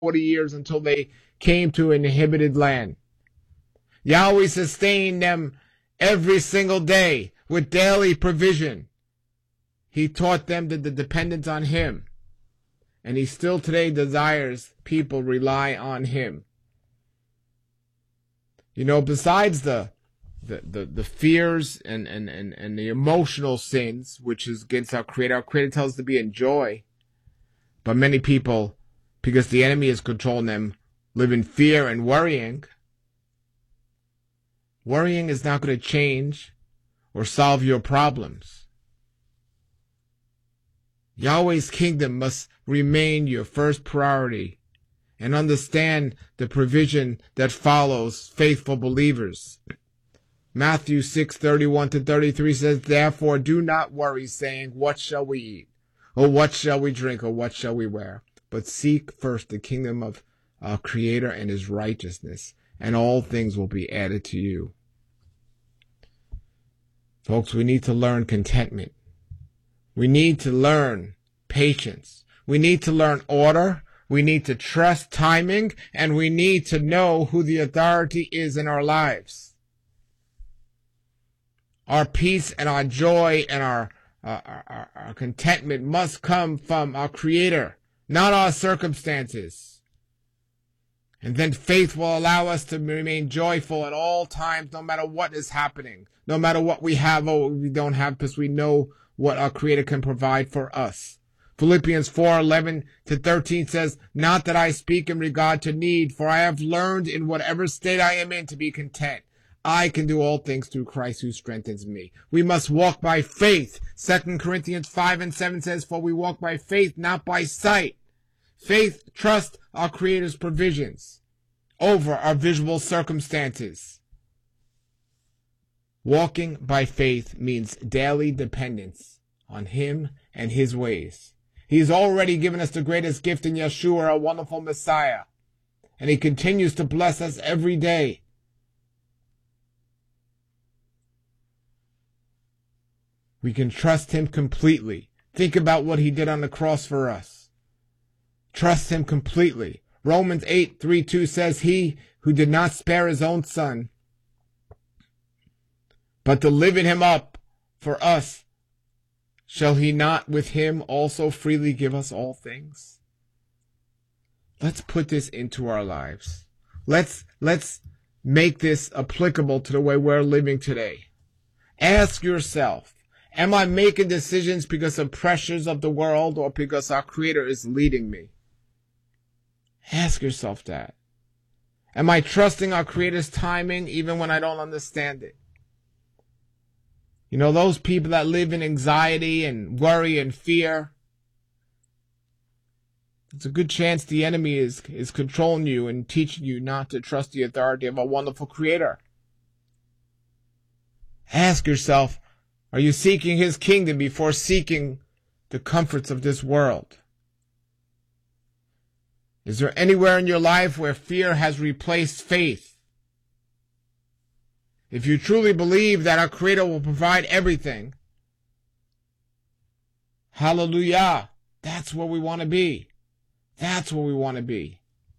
40 years until they came to an inhabited land. Yahweh sustained them every single day with daily provision. He taught them the dependence on Him. And He still today desires people rely on Him. You know, besides the fears and the emotional sins, which is against our Creator tells us to be in joy. But many people, because the enemy is controlling them, live in fear and worrying. Worrying is not going to change or solve your problems. Yahweh's kingdom must remain your first priority, and understand the provision that follows faithful believers. Matthew 6:31-33 says, "Therefore do not worry, saying, what shall we eat? Or what shall we drink? Or what shall we wear? But seek first the kingdom of our Creator and His righteousness, and all things will be added to you." Folks, we need to learn contentment. We need to learn patience. We need to learn order. We need to trust timing. And we need to know who the authority is in our lives. Our peace and our joy and our contentment must come from our Creator, not our circumstances. And then faith will allow us to remain joyful at all times, no matter what is happening, no matter what we have or what we don't have, because we know what our Creator can provide for us. Philippians 4:11-13 says, "Not that I speak in regard to need, for I have learned in whatever state I am in to be content. I can do all things through Christ who strengthens me." We must walk by faith. 2 Corinthians 5:7 says, "For we walk by faith, not by sight." Faith trusts our Creator's provisions over our visual circumstances. Walking by faith means daily dependence on Him and His ways. He's already given us the greatest gift in Yeshua, our wonderful Messiah. And He continues to bless us every day. We can trust Him completely. Think about what He did on the cross for us. Trust Him completely. Romans 8:3-2 says, "He who did not spare His own Son, but delivered Him up for us, shall He not with Him also freely give us all things?" Let's put this into our lives. Let's make this applicable to the way we're living today. Ask yourself, am I making decisions because of pressures of the world or because our Creator is leading me? Ask yourself that. Am I trusting our Creator's timing even when I don't understand it? You know, those people that live in anxiety and worry and fear, it's a good chance the enemy is controlling you and teaching you not to trust the authority of a wonderful Creator. Ask yourself, are you seeking His kingdom before seeking the comforts of this world? Is there anywhere in your life where fear has replaced faith? If you truly believe that our Creator will provide everything, hallelujah, that's where we want to be. That's where we want to be.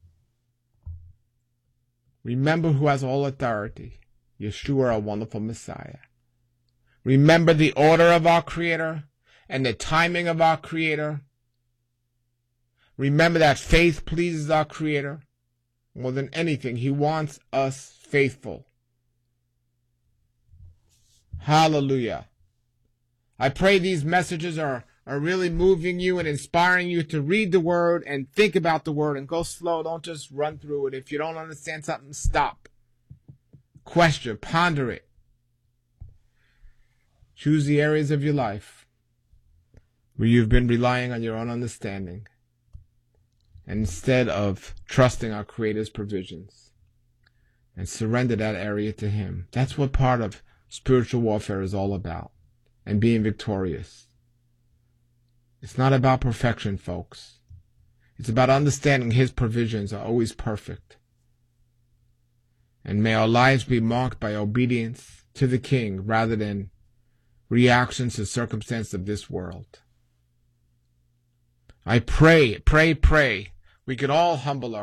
Remember who has all authority, Yeshua, our wonderful Messiah. Remember the order of our Creator and the timing of our Creator. Remember that faith pleases our Creator. More than anything, He wants us faithful. Hallelujah. I pray these messages are really moving you and inspiring you to read the Word and think about the Word and go slow. Don't just run through it. If you don't understand something, stop. Question, ponder it. Choose the areas of your life where you've been relying on your own understanding, and instead of trusting our Creator's provisions, and surrender that area to Him. That's what part of spiritual warfare is all about, and being victorious. It's not about perfection, folks. It's about understanding His provisions are always perfect. And may our lives be marked by obedience to the King rather than reactions to circumstances of this world. I pray we can all humble